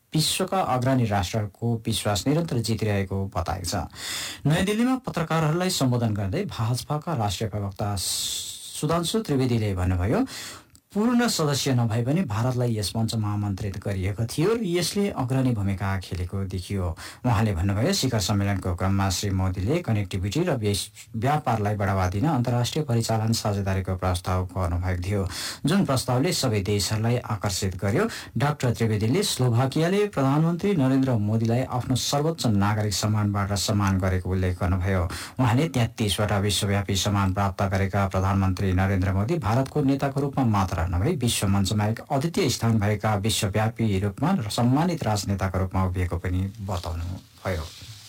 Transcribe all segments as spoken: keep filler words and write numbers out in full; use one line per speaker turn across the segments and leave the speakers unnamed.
विश्वका अग्रणी राष्ट्रहरूको विश्वास निरन्तर जितिरहेको बताएको छ। नयाँ दिल्लीमा पत्रकारहरूलाई सम्बोधन गर्दै भाजपाका राष्ट्रिय प्रवक्ता सुधांशु त्रिवेदीले भन्नुभयो, पूर्ण सदस्य नभए पनि भारतलाई यस मञ्चमा आमन्त्रित गरिएको थियो र यसले अग्रणी भूमिका खेलेको देखियो। उहाँले भन्नुभयो, शिखर सम्मेलनको क्रममा श्री मोदीले कनेक्टिभिटी र व्यापारलाई बढावा दिन अन्तर्राष्ट्रिय परिचालन साझेदारीको प्रस्ताव गर्नुभएको थियो, जुन प्रस्तावले सबै देशहरूलाई आकर्षित गर्यो। डाक्टर त्रिवेदीले स्लोभाकियाले प्रधानमन्त्री नरेन्द्र मोदीलाई आफ्नो सर्वोच्च नागरिक सम्मानबाट सम्मान गरेको उल्लेख गर्नुभयो। उहाँले तेत्तीसवटा विश्वव्यापी सम्मान प्राप्त गरेका प्रधानमन्त्री नरेन्द्र मोदी भारतको नेताको रूपमा मात्र नभई विश्व मञ्चमा एक अद्वितीय स्थान भएका विश्वव्यापी रूपमा सम्मानित राजनेताका रूपमा उभिएको पनि बताउनुभयो।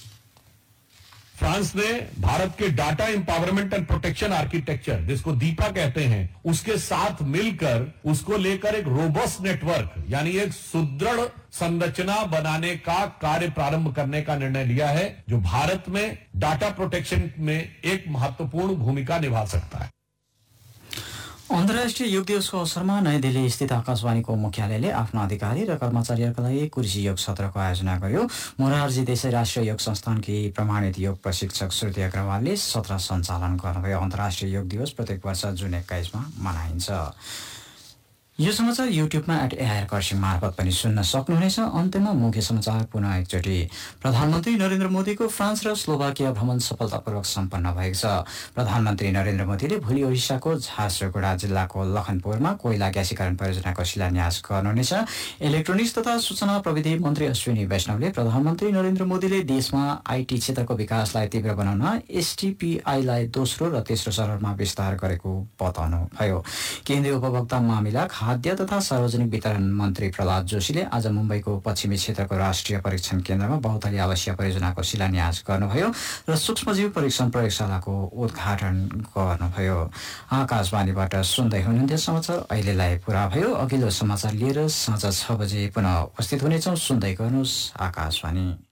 फ्रांस ने भारत के data empowerment and protection architecture, जिसको दीपा कहते हैं, उसके साथ मिलकर उसको लेकर एक रोबस्ट नेटवर्क यानी एक सुदृढ़ संरचना बनाने का कार्य प्रारंभ करने का निर्णय लिया है, जो भारत में डाटा प्रोटेक्शन में एक महत्वपूर्ण भूमिका निभा सकता है।
अन्तर्राष्ट्रिय योग दिवसको अवसरमा नयाँ दिल्ली स्थित आकाशवाणीको मुख्यालयले आफ्ना अधिकारी र कर्मचारीहरूका लागि कुर्सी योग सत्रको आयोजना गर्यो। मोरारजी देसाई राष्ट्रिय योग संस्थानकी प्रमाणित योग प्रशिक्षक श्रुति अग्रवालले सत्र सञ्चालन गर्नुभयो। अन्तर्राष्ट्रिय योग दिवस प्रत्येक वर्ष जुन एक्काइसमा मनाइन्छ। यो समाचार युट्युबमा एट एआइआर खरसाङ मार्फत पनि सुन्न सक्नुहुनेछ। अन्त्यमा मुख्य समाचार पुनः एकचोटि। प्रधानमन्त्री नरेन्द्र मोदीको फ्रान्स र स्लोभाकिया भ्रमण सफलतापूर्वक सम्पन्न भएको छ। प्रधानमन्त्री नरेन्द्र मोदीले भोलि ओडिसाको झारसुगुडा जिल्लाको लखनपुरमा कोइला ग्यासीकरण परियोजनाको शिलान्यास गर्नुहुनेछ। इलेक्ट्रोनिक्स तथा सूचना प्रविधि मन्त्री अश्विनी वैष्णवले प्रधानमन्त्री नरेन्द्र मोदीले देशमा आईटी क्षेत्रको विकासलाई तीव्र बनाउन एसटीपीआईलाई दोस्रो र तेस्रो चरणमा विस्तार गरेको बताउनुभयो। केन्द्रीय उपभोक्ता मामिला, खाद्य तथा सार्वजनिक वितरण मन्त्री प्रहलाद जोशीले आज मुम्बईको पश्चिमी क्षेत्रको राष्ट्रिय परीक्षण केन्द्रमा बहुतले आवासीय परियोजनाको शिलान्यास गर्नुभयो र सूक्ष्मजीव परीक्षण प्रयोगशालाको उद्घाटन गर्नुभयो। आकाशवाणीबाट सुन्दै हुनुहुन्थ्यो समाचार अहिलेलाई पुरा भयो। अघिल्लो समाचार लिएर साँझ छ बजे पुनः उपस्थित हुनेछौँ। सुन्दै गर्नुहोस् आकाशवाणी।